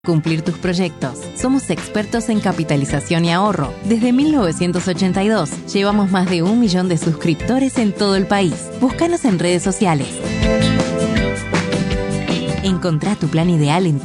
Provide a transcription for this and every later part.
Cumplir tus proyectos. Somos expertos en capitalización y ahorro. Desde 1982 llevamos más de 1 millón de suscriptores en todo el país. Búscanos en redes sociales. Encontrá tu plan ideal en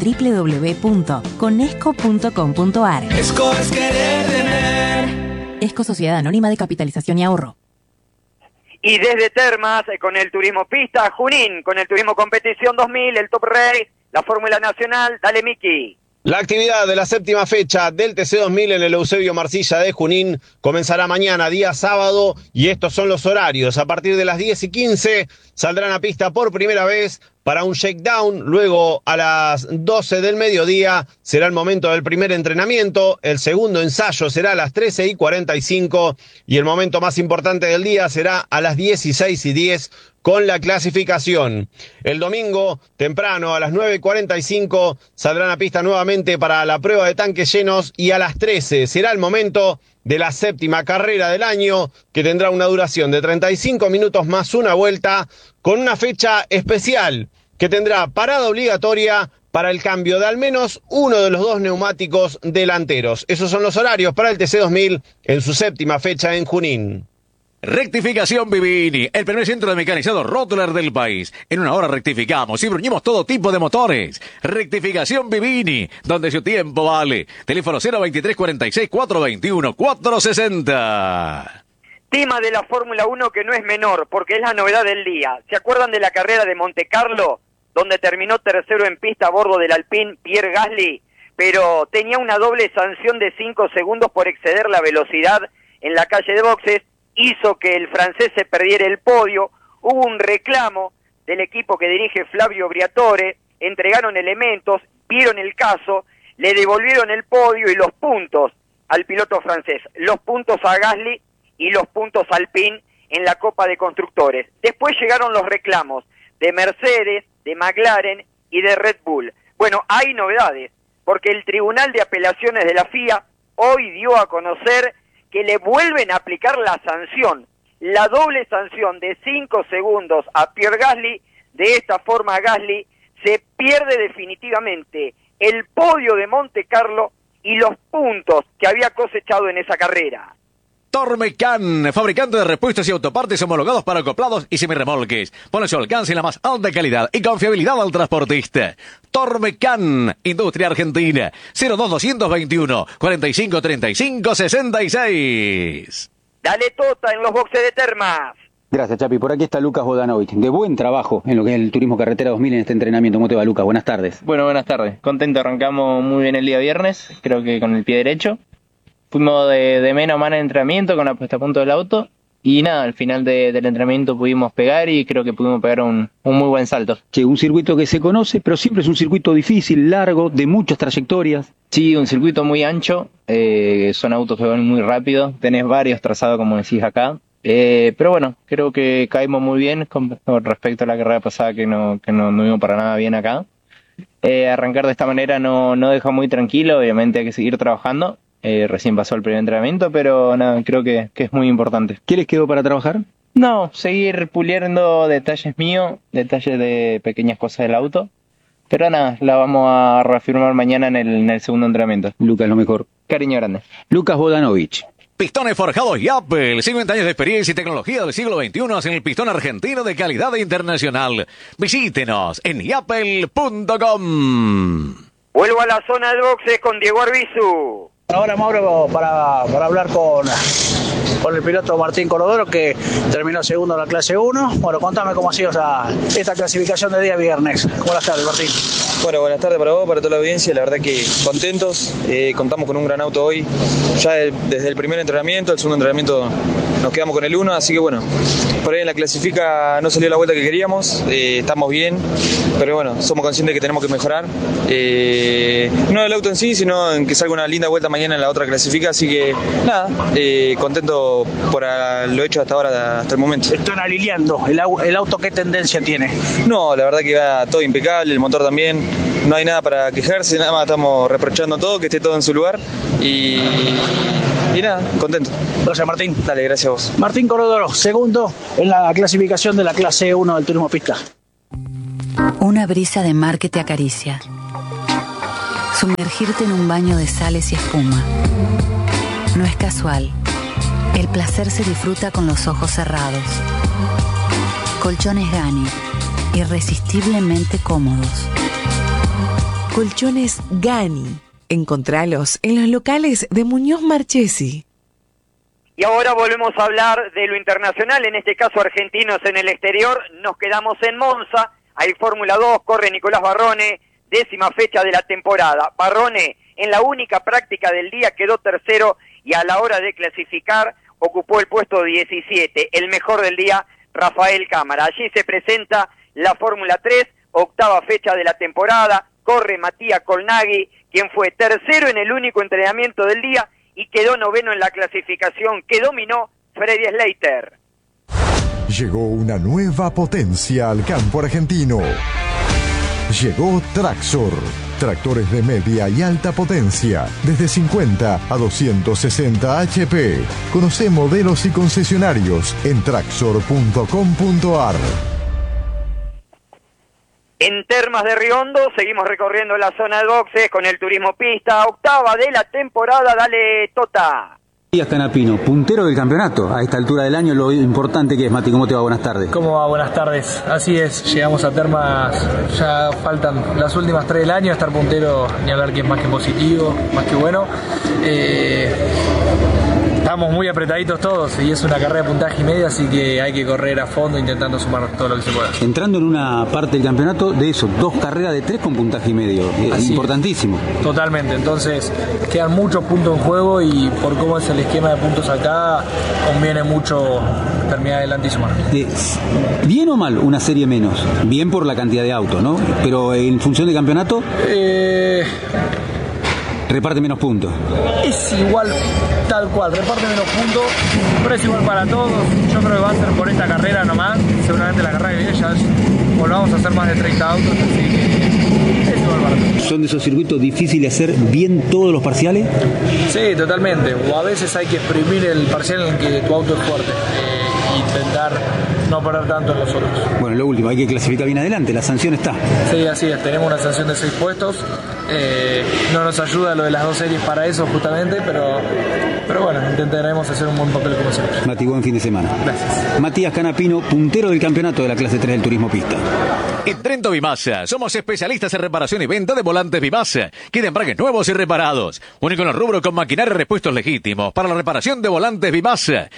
www.conesco.com.ar. Esco es querer tener. Esco Sociedad Anónima de Capitalización y Ahorro. Y desde Termas, con el Turismo Pista, Junín, con el Turismo Competición 2000, el Top Race, la Fórmula Nacional. Dale, Miki. La actividad de la 7ª fecha del TC2000 en el Eusebio Marcilla de Junín comenzará mañana, día sábado, y estos son los horarios. A partir de las 10:15 saldrán a pista por primera vez para un shakedown. Luego, a las 12 del mediodía, será el momento del primer entrenamiento. El segundo ensayo será a las 13:45 y el momento más importante del día será a las 16:10 con la clasificación. El domingo, temprano, a las 9:45, saldrán a pista nuevamente para la prueba de tanques llenos y a las 13 será el momento de la 7ª carrera del año, que tendrá una duración de 35 minutos más una vuelta, con una fecha especial que tendrá parada obligatoria para el cambio de al menos uno de los 2 neumáticos delanteros. Esos son los horarios para el TC2000 en su 7ª fecha en Junín. Rectificación Vivini, el primer centro de mecanizado Rottler del país. En una hora rectificamos y bruñimos todo tipo de motores. Rectificación Vivini, donde su tiempo vale. Teléfono 023-46-421-460. Tema de la Fórmula 1 que no es menor, porque es la novedad del día. ¿Se acuerdan de la carrera de Monte Carlo, donde terminó tercero en pista a bordo del Alpine Pierre Gasly? Pero tenía una doble sanción de 5 segundos por exceder la velocidad en la calle de boxes. Hizo que el francés se perdiera el podio. Hubo un reclamo del equipo que dirige Flavio Briatore, entregaron elementos, vieron el caso, le devolvieron el podio y los puntos al piloto francés, los puntos a Gasly y los puntos al Alpine en la Copa de Constructores. Después llegaron los reclamos de Mercedes, de McLaren y de Red Bull. Bueno, hay novedades, porque el Tribunal de Apelaciones de la FIA hoy dio a conocer que le vuelven a aplicar la sanción, la doble sanción de 5 segundos a Pierre Gasly. De esta forma Gasly se pierde definitivamente el podio de Monte Carlo y los puntos que había cosechado en esa carrera. Tormecan, fabricante de repuestos y autopartes homologados para acoplados y semirremolques. Pone su alcance en la más alta calidad y confiabilidad al transportista. Tormecan, Industria Argentina, 02221 4535 66. Dale Tota en los boxes de Termas. Gracias, Chapi. Por aquí está Lucas Bodanovich. De buen trabajo en lo que es el Turismo Carretera 2000 en este entrenamiento. ¿Cómo te va, Lucas? Buenas tardes. Bueno, buenas tardes. Contento, arrancamos muy bien el día viernes, creo que con el pie derecho. Fuimos de menos a más en el entrenamiento con la puesta a punto del auto. Y nada, al final del entrenamiento pudimos pegar y creo que pudimos pegar un muy buen salto. Che, un circuito que se conoce, pero siempre es un circuito difícil, largo, de muchas trayectorias. Sí, un circuito muy ancho, son autos que van muy rápido, tenés varios trazados como decís acá. Pero bueno, creo que caímos muy bien con respecto a la carrera pasada que no vimos para nada bien acá. Arrancar de esta manera no deja muy tranquilo, obviamente hay que seguir trabajando. Recién pasó el primer entrenamiento, pero nada, creo que es muy importante. ¿Qué les quedó para trabajar? No, seguir puliendo detalles míos, detalles de pequeñas cosas del auto. Pero nada, la vamos a reafirmar mañana en el segundo entrenamiento. Lucas, lo mejor. Cariño grande. Lucas Bodanovich. Pistones forjados Yapel, 50 años de experiencia y tecnología del siglo XXI en el pistón argentino de calidad internacional. Visítenos en yapel.com. Vuelvo a la zona de boxes con Diego Arbizu. Ahora, Mauro, para hablar con el piloto Martín Corodoro, que terminó segundo en la clase 1. Bueno, contame cómo ha sido esta clasificación de día viernes. Buenas tardes, Martín. Bueno, buenas tardes para vos, para toda la audiencia. La verdad que contentos. Contamos con un gran auto hoy. Ya desde el primer entrenamiento, el segundo entrenamiento nos quedamos con el 1. Así que bueno, por ahí en la clasifica no salió la vuelta que queríamos. Estamos bien, pero bueno, somos conscientes de que tenemos que mejorar. No el auto en sí, sino en que salga una linda vuelta mañana en la otra clasifica. Así que nada, contento por lo hecho hasta ahora, hasta el momento. Están alineando. ¿El auto qué tendencia tiene? No, la verdad que va todo impecable, el motor también. No hay nada para quejarse, nada más estamos reprochando todo, que esté todo en su lugar. Y nada, contento. Gracias, Martín. Dale, gracias a vos. Martín Corodoro, segundo en la clasificación de la clase 1 del Turismo Pista. Una brisa de mar que te acaricia. Sumergirte en un baño de sales y espuma. No es casual. El placer se disfruta con los ojos cerrados. Colchones Gani, irresistiblemente cómodos. Colchones Gani. Encontralos en los locales de Muñoz Marchesi. Y ahora volvemos a hablar de lo internacional, en este caso argentinos en el exterior. Nos quedamos en Monza, hay Fórmula 2, corre Nicolás Barrone, 10ª fecha de la temporada. Barrone en la única práctica del día quedó tercero y a la hora de clasificar ocupó el puesto 17, el mejor del día, Rafael Cámara. Allí se presenta la Fórmula 3, 8ª fecha de la temporada, corre Matías Colnaghi, quien fue tercero en el único entrenamiento del día y quedó 9º en la clasificación que dominó Freddy Slater. Llegó una nueva potencia al campo argentino. Llegó Traxor. Tractores de media y alta potencia, desde 50 a 260 HP. Conoce modelos y concesionarios en traxor.com.ar. En Termas de Riondo seguimos recorriendo la zona de boxes con el turismo pista, 8ª de la temporada. Dale, Tota. Matías Canapino, puntero del campeonato. A esta altura del año, lo importante que es, Mati. ¿Cómo te va? Buenas tardes. ¿Cómo va? Buenas tardes. Así es, llegamos a Termas, ya faltan las últimas 3 del año, estar puntero, ni hablar que es más que positivo, más que bueno. Estamos muy apretaditos todos y es una carrera de puntaje y medio, así que hay que correr a fondo intentando sumar todo lo que se pueda. Entrando en una parte del campeonato de eso, 2 carreras de 3 con puntaje y medio, importantísimo. Totalmente, entonces quedan muchos puntos en juego y por cómo es el esquema de puntos acá, conviene mucho terminar adelante y sumar. ¿Bien o mal una serie menos? Bien por la cantidad de autos, ¿no? Pero en función de campeonato... reparte menos puntos. Es igual, tal cual, reparte menos puntos, pero es igual para todos. Yo creo que va a ser por esta carrera nomás. Seguramente la carrera que viene ya volvamos a hacer más de 30 autos, así que es igual para todos. ¿Son de esos circuitos difíciles hacer bien todos los parciales? Sí, totalmente. O a veces hay que exprimir el parcial en el que tu auto es fuerte. Intentar no perder tanto en los otros. Bueno, lo último, hay que clasificar bien adelante, la sanción está. Sí, así es, tenemos una sanción de 6 puestos, no nos ayuda lo de las 2 series para eso justamente, pero bueno, intentaremos hacer un buen papel como siempre. Mati, buen fin de semana. Gracias. Matías Canapino, puntero del campeonato de la clase 3 del turismo pista. En Trento Bimasa, somos especialistas en reparación y venta de volantes Bimasa, que de embragues nuevos y reparados. Único en el rubro con maquinaria y repuestos legítimos para la reparación de volantes Bimasa.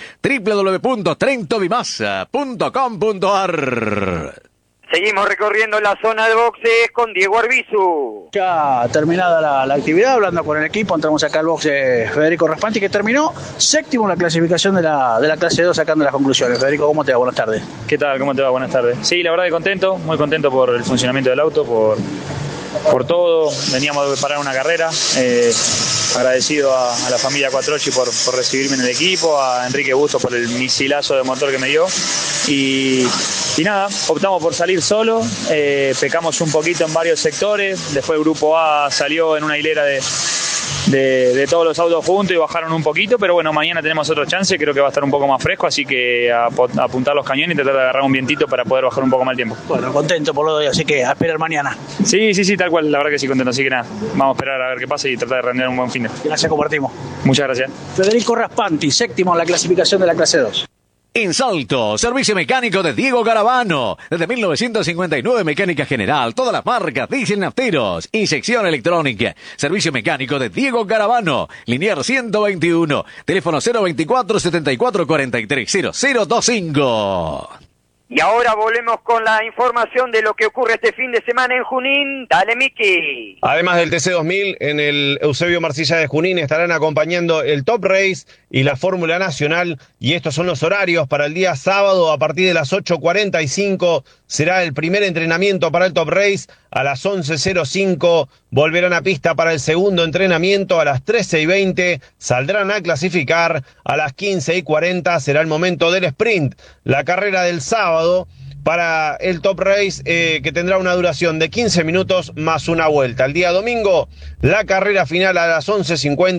www.trentobimasa.com.ar. Seguimos recorriendo la zona de boxes con Diego Arbizu. Ya terminada la actividad, hablando con el equipo, entramos acá al box de Federico Raspanti, que terminó 7º en la clasificación de la clase 2, sacando las conclusiones. Federico, ¿cómo te va? Buenas tardes. ¿Qué tal? ¿Cómo te va? Buenas tardes. Sí, la verdad que contento, muy contento por el funcionamiento del auto, por todo. Veníamos de parar una carrera. Agradecido a la familia Quattrocchi por recibirme en el equipo, a Enrique Busto por el misilazo de motor que me dio. Y nada, optamos por salir solo, pecamos un poquito en varios sectores, después el grupo A salió en una hilera de todos los autos juntos y bajaron un poquito, pero bueno, mañana tenemos otro chance, creo que va a estar un poco más fresco, así que a apuntar los cañones y tratar de agarrar un vientito para poder bajar un poco más el tiempo. Bueno, contento por lo de hoy, así que a esperar mañana. Sí, tal cual, la verdad que sí, contento, así que nada, vamos a esperar a ver qué pasa y tratar de rendir un buen fin de. Gracias, compartimos. Muchas gracias. Federico Raspanti, 7º en la clasificación de la clase 2. En Salto, servicio mecánico de Diego Garavano. Desde 1959, mecánica general, todas las marcas, diésel nafteros, inyección electrónica. Servicio mecánico de Diego Garavano. Linear 121, teléfono 024 74 43 0025. Y ahora volvemos con la información de lo que ocurre este fin de semana en Junín. Dale, Miki. Además del TC2000, en el Eusebio Marcilla de Junín estarán acompañando el Top Race y la Fórmula Nacional. Y estos son los horarios para el día sábado. A partir de las 8:45 será el primer entrenamiento para el Top Race. A las 11:05 volverán a pista para el segundo entrenamiento. A las 13:20 saldrán a clasificar. A las 15:40 será el momento del sprint. La carrera del sábado para el Top Race que tendrá una duración de 15 minutos más una vuelta. El día domingo, la carrera final a las 11:50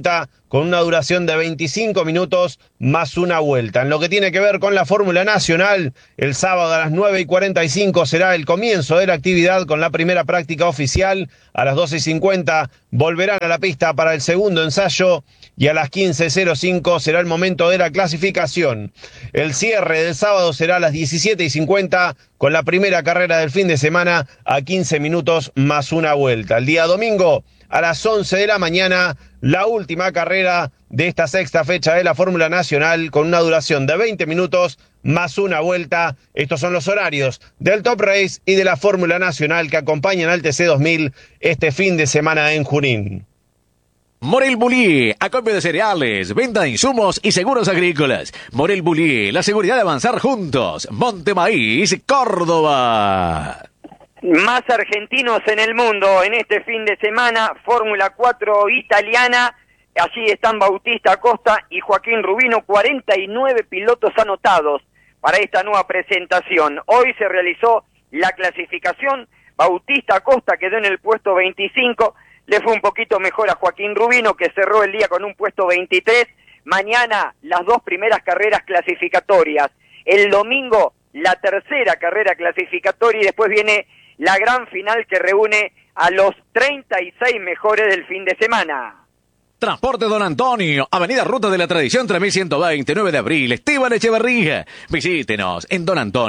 con una duración de 25 minutos más una vuelta. En lo que tiene que ver con la Fórmula Nacional, el sábado a las 9:45 será el comienzo de la actividad con la primera práctica oficial. A las 12:50 volverán a la pista para el segundo ensayo y a las 15:05 será el momento de la clasificación. El cierre del sábado será a las 17:50 con la primera carrera del fin de semana a 15 minutos más una vuelta. El día domingo a las 11 de la mañana, la última carrera de esta sexta fecha de la Fórmula Nacional con una duración de 20 minutos más una vuelta. Estos son los horarios del Top Race y de la Fórmula Nacional que acompañan al TC2000 este fin de semana en Junín. Morel Bullier, acopio de cereales, venta de insumos y seguros agrícolas. Morel Bullier, la seguridad de avanzar juntos. Montemaíz, Córdoba. Más argentinos en el mundo en este fin de semana, Fórmula 4 italiana. Allí están Bautista Acosta y Joaquín Rubino, 49 pilotos anotados para esta nueva presentación. Hoy se realizó la clasificación. Bautista Acosta quedó en el puesto 25. Le fue un poquito mejor a Joaquín Rubino, que cerró el día con un puesto 23. Mañana las dos primeras carreras clasificatorias. El domingo la tercera carrera clasificatoria y después viene la gran final que reúne a los 36 mejores del fin de semana. Transporte Don Antonio, Avenida Ruta de la Tradición 3120, 9 de abril, Esteban Echeverría. Visítenos en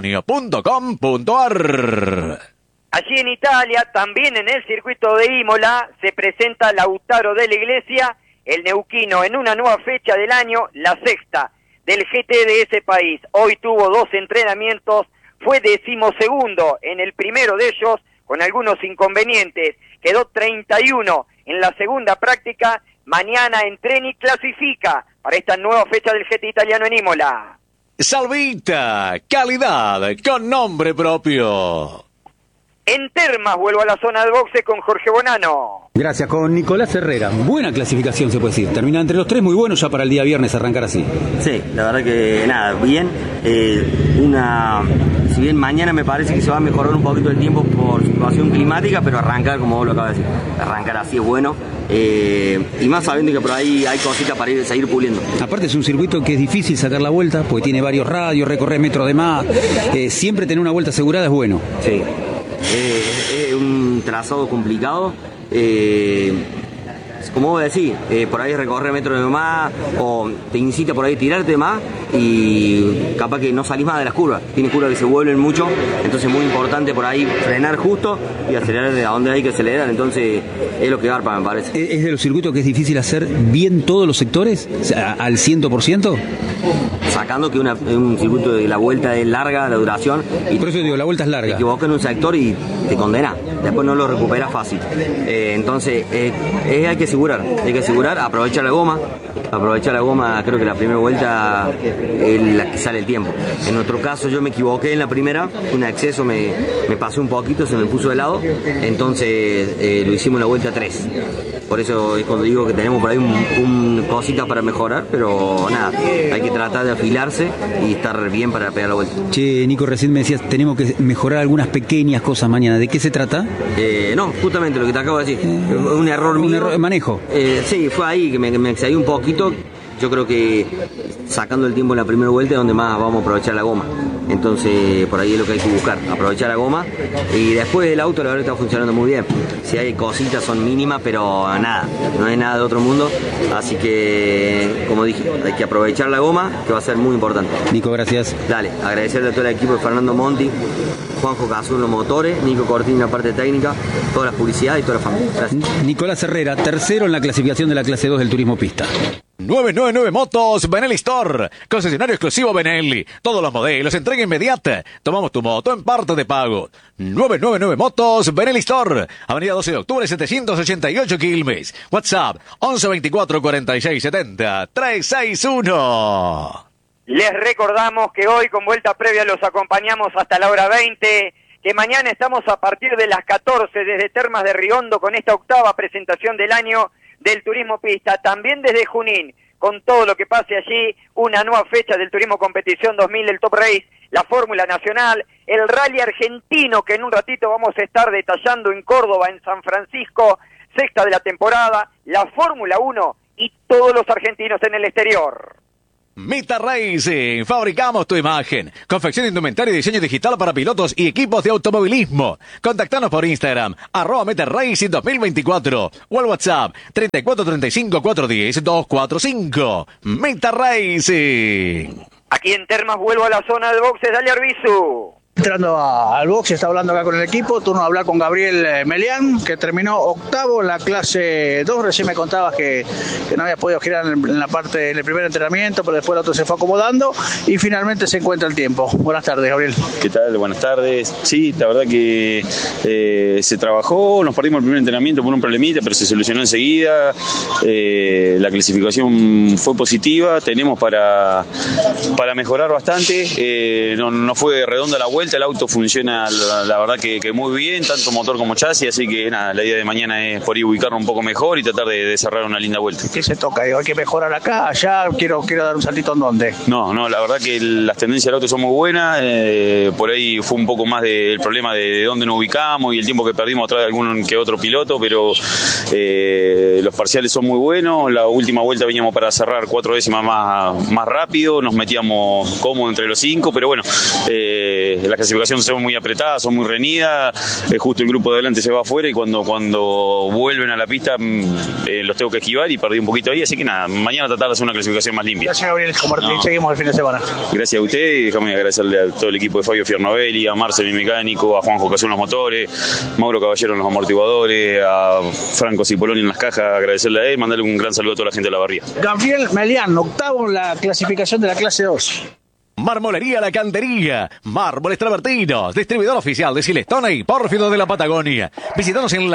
donantonio.com.ar. Allí en Italia, también en el circuito de Imola, se presenta Lautaro de la Iglesia, el neuquino, en una nueva fecha del año, la sexta del GT de ese país. Hoy tuvo 2 entrenamientos, fue 12º en el primero de ellos, con algunos inconvenientes. Quedó 31 en la segunda práctica. Mañana entrena y clasifica para esta nueva fecha del GT italiano en Imola. Salvita, calidad con nombre propio. En Termas vuelvo a la zona de boxe con Jorge Bonano. Gracias, con Nicolás Herrera. Buena clasificación, se puede decir. Termina entre los 3, muy bueno ya para el día viernes arrancar así. Sí, la verdad que nada, bien. Si bien mañana me parece que se va a mejorar un poquito el tiempo por situación climática, pero arrancar, como vos lo acabas de decir, arrancar así es bueno. Y más sabiendo que por ahí hay cositas para seguir puliendo. Aparte es un circuito que es difícil sacar la vuelta, porque tiene varios radios, recorrer metros de más. Siempre tener una vuelta asegurada es bueno. Sí. Es un trazado complicado, como vos decís, por ahí recorrer metros de más o te incita por ahí a tirarte más y capaz que no salís más de las curvas. Tiene curvas que se vuelven mucho, entonces es muy importante por ahí frenar justo y acelerar de a donde hay que acelerar, entonces es lo que garpa, me parece. ¿Es de los circuitos que es difícil hacer bien todos los sectores, o sea, al 100%? Sacando que es un circuito de la vuelta es larga, la duración. Y por eso digo, la vuelta es larga. Te equivocas en un sector y te condena. Después no lo recuperas fácil. Entonces hay que asegurar, aprovechar la goma. Creo que la primera vuelta es la que sale el tiempo. En nuestro caso yo me equivoqué en la primera, un exceso me pasó un poquito, se me puso de lado. Entonces lo hicimos en la vuelta 3. Por eso es cuando digo que tenemos por ahí cositas para mejorar, pero nada, hay que tratar de afilarse y estar bien para pegar la vuelta. Che, Nico, recién me decías, tenemos que mejorar algunas pequeñas cosas mañana. ¿De qué se trata? No, justamente lo que te acabo de decir. Un error mío. Un error de manejo. Sí, fue ahí que me excedí un poquito. Yo creo que sacando el tiempo en la primera vuelta es donde más vamos a aprovechar la goma. Entonces, por ahí es lo que hay que buscar, aprovechar la goma. Y después el auto, la verdad, está funcionando muy bien. Si hay cositas, son mínimas, pero nada, no es nada de otro mundo. Así que, como dije, hay que aprovechar la goma, que va a ser muy importante. Nico, gracias. Dale, agradecerle a todo el equipo de Fernando Monti, Juanjo Cazú en los motores, Nico Cortín en la parte técnica, toda la publicidad y toda la familia. Gracias. Nicolás Herrera, tercero en la clasificación de la clase 2 del turismo pista. 999 Motos Benelli Store, concesionario exclusivo Benelli. Todos los modelos, entrega inmediata. Tomamos tu moto en parte de pago. 999 Motos Benelli Store, Avenida 12 de Octubre 788 Quilmes. WhatsApp 11 24 46 70 361. Les recordamos que hoy con vuelta previa los acompañamos hasta la hora 20, que mañana estamos a partir de las 14 desde Termas de Riondo con esta octava presentación del año del Turismo Pista, también desde Junín, con todo lo que pase allí, una nueva fecha del Turismo Competición 2000, el Top Race, la Fórmula Nacional, el Rally Argentino, que en un ratito vamos a estar detallando en Córdoba, en San Francisco, sexta de la temporada, la Fórmula 1 y todos los argentinos en el exterior. Meta Racing, fabricamos tu imagen. Confección de indumentaria y diseño digital para pilotos y equipos de automovilismo. Contactanos por Instagram, @Meta Racing 2024 o al WhatsApp 3435 410 245. Meta Racing. Aquí en Termas vuelvo a la zona de boxes, dale Arbizu. Entrando al box, está hablando acá con el equipo, turno a hablar con Gabriel Melián, que terminó octavo en la clase 2, recién me contabas que no había podido girar en la parte del primer entrenamiento, pero después el otro se fue acomodando y finalmente se encuentra el tiempo. Buenas tardes, Gabriel. ¿Qué tal? Buenas tardes. Sí, la verdad que se trabajó, nos perdimos el primer entrenamiento por un problemita, pero se solucionó enseguida. La clasificación fue positiva, tenemos para mejorar bastante, no fue redonda la vuelta. El auto funciona la verdad que muy bien, tanto motor como chasis, así que nada, la idea de mañana es por ahí ubicarlo un poco mejor y tratar de cerrar una linda vuelta. ¿Qué se toca? Digo, hay que mejorar acá, allá, quiero dar un saltito en dónde. No, la verdad que las tendencias del auto son muy buenas, por ahí fue un poco más del problema de dónde nos ubicamos y el tiempo que perdimos atrás de algún que otro piloto, pero los parciales son muy buenos, la última vuelta veníamos para cerrar 4 décimas más rápido, nos metíamos cómodo entre los 5, pero bueno, las clasificaciones son muy apretadas, son muy reñidas, justo el grupo de adelante se va afuera y cuando vuelven a la pista los tengo que esquivar y perdí un poquito ahí, así que nada, mañana tratar de hacer una clasificación más limpia. Gracias, Gabriel, seguimos el fin de semana. Gracias a usted y déjame agradecerle a todo el equipo de Fabio Fiernovelli, a Marcel mi mecánico, a Juanjo Casú en los motores, Mauro Caballero en los amortiguadores, a Franco Cipoloni en las cajas, agradecerle a él, mandarle un gran saludo a toda la gente de la barría. Gabriel Melián, octavo en la clasificación de la clase 2. Marmolería La Cantería, Mármoles Travertinos, distribuidor oficial de Silestone y Pórfido de la Patagonia. Visítanos en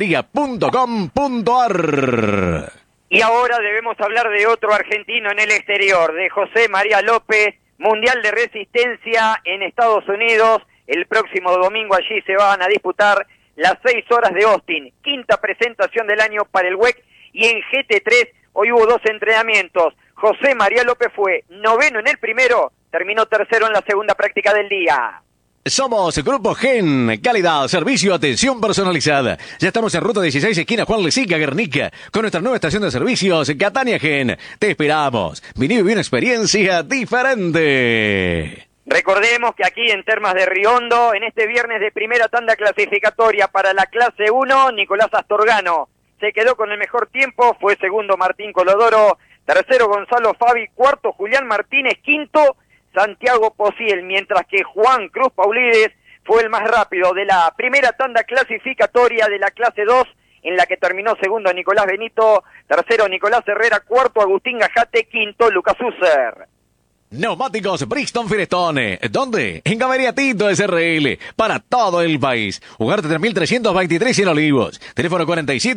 lacantería.com.ar. Y ahora debemos hablar de otro argentino en el exterior, de José María López, Mundial de Resistencia en Estados Unidos. El próximo domingo allí se van a disputar las 6 horas de Austin, quinta presentación del año para el WEC, y en GT3 hoy hubo 2 entrenamientos. José María López fue noveno en el primero, terminó tercero en la segunda práctica del día. Somos Grupo Gen, calidad, servicio, atención personalizada. Ya estamos en ruta 16, esquina Juan Lesica, Guernica, con nuestra nueva estación de servicios, Catania Gen. Te esperamos. Vení y viví una experiencia diferente. Recordemos que aquí en Termas de Riondo, en este viernes de primera tanda clasificatoria para la clase 1, Nicolás Astorgano se quedó con el mejor tiempo, fue segundo Martín Colodoro, tercero Gonzalo Fabi, cuarto Julián Martínez, quinto Santiago Posiel, mientras que Juan Cruz Paulides fue el más rápido de la primera tanda clasificatoria de la clase 2, en la que terminó segundo Nicolás Benito, tercero Nicolás Herrera, cuarto Agustín Gajate, quinto Lucas User. Neumáticos Brixton Firestone. ¿Dónde? En Galería Tito SRL. Para todo el país. Ugarte 3323 en Olivos. Teléfono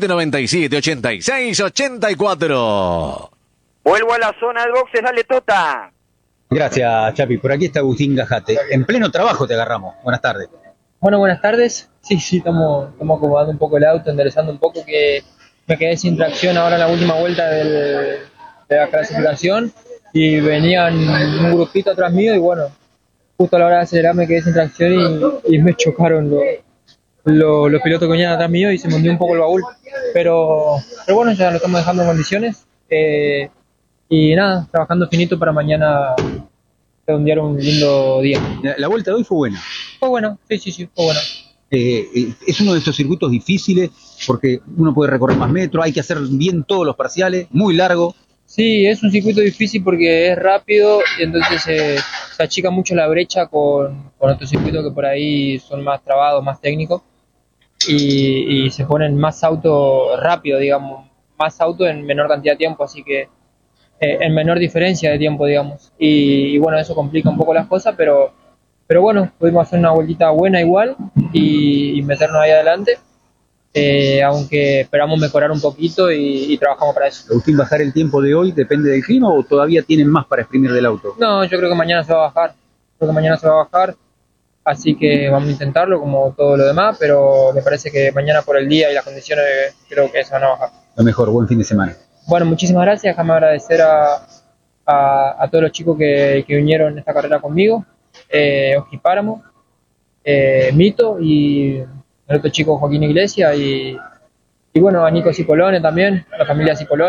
4797-8684. Vuelvo a la zona de boxes, dale Tota. Gracias, Chapi. Por aquí está Agustín Gajate. En pleno trabajo te agarramos. Buenas tardes. Bueno, buenas tardes. Sí, estamos acomodando un poco el auto, enderezando un poco, que me quedé sin tracción ahora en la última vuelta de la clasificación y venían un grupito atrás mío y bueno, justo a la hora de acelerar me quedé sin tracción y me chocaron los pilotos que venían atrás mío y se me hundió un poco el baúl. Pero bueno, ya lo estamos dejando en condiciones. Y nada, trabajando finito para mañana redondear un lindo día. La vuelta de hoy fue buena. Fue bueno, sí, fue bueno. Es uno de estos circuitos difíciles porque uno puede recorrer más metros, hay que hacer bien todos los parciales, muy largo. Sí, es un circuito difícil porque es rápido y entonces se achica mucho la brecha con otros circuitos que por ahí son más trabados, más técnicos y se ponen más autos rápido, digamos, más autos en menor cantidad de tiempo, así que en menor diferencia de tiempo, digamos. Y bueno, eso complica un poco las cosas, pero bueno, pudimos hacer una vueltita buena igual y meternos ahí adelante, aunque esperamos mejorar un poquito y trabajamos para eso. Agustín, ¿bajar el tiempo de hoy depende del clima o todavía tienen más para exprimir del auto? No, yo creo que mañana se va a bajar. Así que vamos a intentarlo como todo lo demás, pero me parece que mañana por el día y las condiciones creo que se van a bajar. Lo mejor, buen fin de semana. Bueno, muchísimas gracias. Déjame agradecer a todos los chicos que vinieron en esta carrera conmigo. Oski Páramo, Mito y el otro chico Joaquín Iglesias y bueno, a Nico Cipolone también, a la familia Cipolone,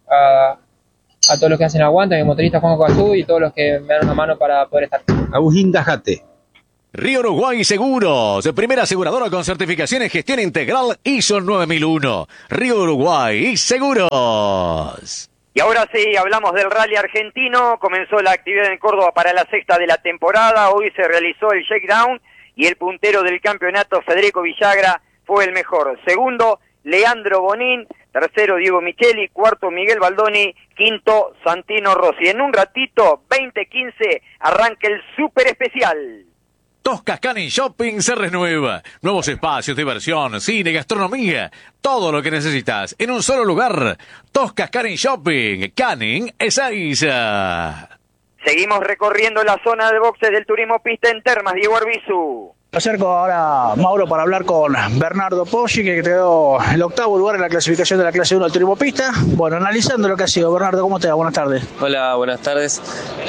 a todos los que hacen aguanta, mi motorista Juan Coazú y todos los que me dan una mano para poder estar. Agustín Dajate. Río Uruguay Seguros, primera aseguradora con certificación en gestión integral ISO 9001. Río Uruguay Seguros. Y ahora sí, hablamos del rally argentino. Comenzó la actividad en Córdoba para la sexta de la temporada. Hoy se realizó el shakedown y el puntero del campeonato, Federico Villagra, fue el mejor. Segundo, Leandro Bonín. Tercero, Diego Micheli. Cuarto, Miguel Baldoni. Quinto, Santino Rossi. En un ratito, 20:15, arranca el súper especial. Toscas Canning Shopping se renueva. Nuevos espacios, diversión, cine, gastronomía. Todo lo que necesitas en un solo lugar. Toscas Canning Shopping. Canning Ezeiza. Seguimos recorriendo la zona de boxes del turismo pista en Termas, Diego Arbizu. Me acerco ahora, Mauro, para hablar con Bernardo Poggi, que quedó en el octavo lugar en la clasificación de la clase 1 del turismo pista. Bueno, analizando lo que ha sido. Bernardo, ¿cómo te va? Buenas tardes. Hola, buenas tardes.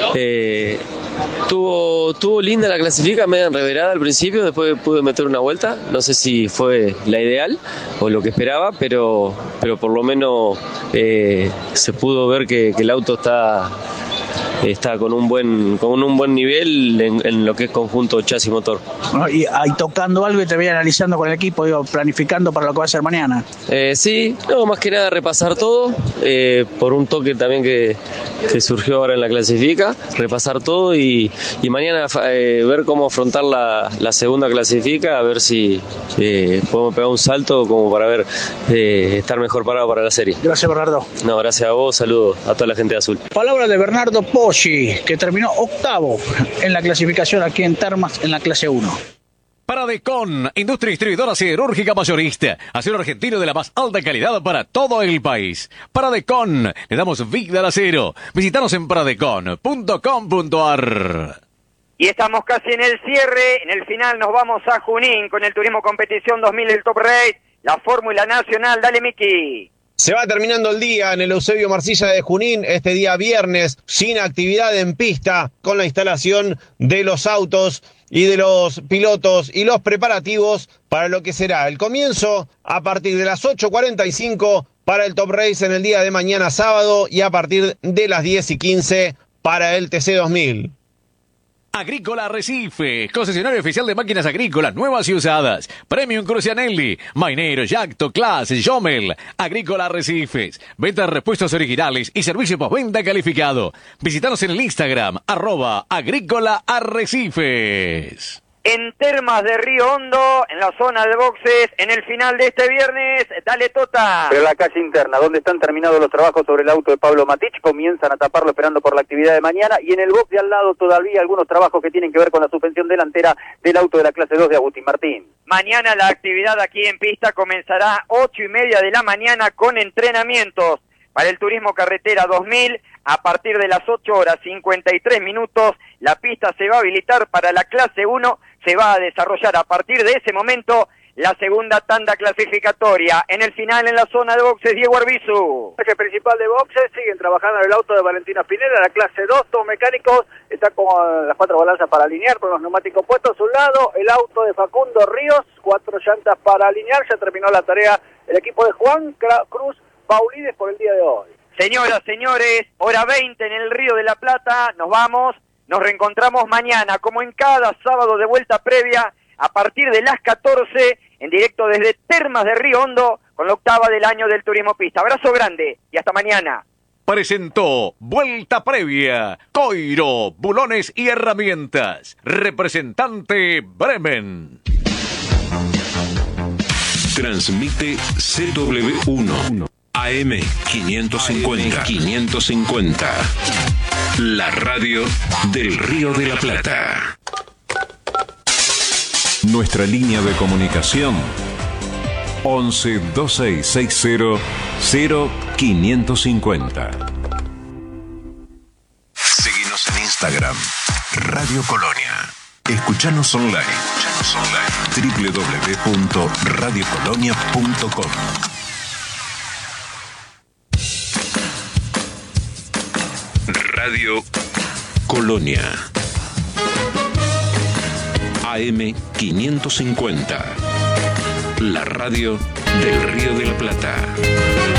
Tuvo linda la clasifica, media enreverada al principio, después pude meter una vuelta. No sé si fue la ideal o lo que esperaba, pero por lo menos se pudo ver que el auto está con un buen nivel en lo que es conjunto chasis motor. Y ahí tocando algo y te voy analizando con el equipo, planificando para lo que va a ser mañana. Sí, no, más que nada repasar todo, por un toque también que surgió ahora en la clasifica, repasar todo y mañana ver cómo afrontar la segunda clasifica, a ver si podemos pegar un salto como para ver estar mejor parado para la serie. Gracias, Bernardo. No, gracias a vos, saludos a toda la gente de Azul. Palabra de Bernardo Poggi, que terminó octavo en la clasificación aquí en Termas en la clase 1. Paradecon, industria distribuidora siderúrgica mayorista. Acero argentino de la más alta calidad para todo el país. Paradecon, le damos vida al acero. Visítanos en paradecon.com.ar. Y estamos casi en el cierre. En el final nos vamos a Junín con el Turismo Competición 2000, el Top Race, la Fórmula Nacional. Dale, Miki. Se va terminando el día en el Eusebio Marcilla de Junín, este día viernes, sin actividad en pista, con la instalación de los autos y de los pilotos y los preparativos para lo que será el comienzo a partir de las 8:45 para el Top Race en el día de mañana sábado y a partir de las 10:15 para el TC 2000. Agrícola Arrecife, concesionario oficial de máquinas agrícolas nuevas y usadas. Premium Crucianelli, Mainero, Yacto, Class, Jomel. Agrícola Arrecifes, venta de repuestos originales y servicio postventa calificado. Visítanos en el Instagram, @Agrícola Arrecifes. En Termas de Río Hondo, en la zona de boxes, en el final de este viernes, dale Tota. Pero la calle interna, donde están terminados los trabajos sobre el auto de Pablo Matich, comienzan a taparlo esperando por la actividad de mañana, y en el box de al lado todavía algunos trabajos que tienen que ver con la suspensión delantera del auto de la clase 2 de Agustín Martín. Mañana la actividad aquí en pista comenzará 8:30 de la mañana con entrenamientos para el Turismo Carretera 2000. A partir de las 8:53, la pista se va a habilitar para la clase 1. Se va a desarrollar a partir de ese momento la segunda tanda clasificatoria. En el final, en la zona de boxes, Diego Arbizu. El eje principal de boxes, siguen trabajando en el auto de Valentina Spinella, la clase 2, todos mecánicos, está con las 4 balanzas para alinear, con los neumáticos puestos a un lado, el auto de Facundo Ríos, 4 llantas para alinear, ya terminó la tarea el equipo de Juan Cruz Paulides por el día de hoy. Señoras, señores, hora 20 en el Río de la Plata, nos vamos. Nos reencontramos mañana, como en cada sábado de vuelta previa, a partir de las 14, en directo desde Termas de Río Hondo, con la octava del año del Turismo Pista. Abrazo grande y hasta mañana. Presentó Vuelta Previa, Coiro, Bulones y Herramientas. Representante Bremen. Transmite CW1 AM 550. La radio del Río de la Plata. Nuestra línea de comunicación 11 2660 0550. Seguinos en Instagram, Radio Colonia. Escuchanos online. www.radiocolonia.com. Radio Colonia AM 550. La radio del Río de la Plata.